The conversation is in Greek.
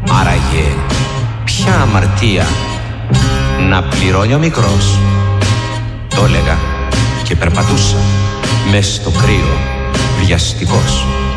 Άραγε ποια αμαρτία να πληρώνει ο μικρός. Το έλεγα και περπατούσα μες στο κρύο βιαστικός.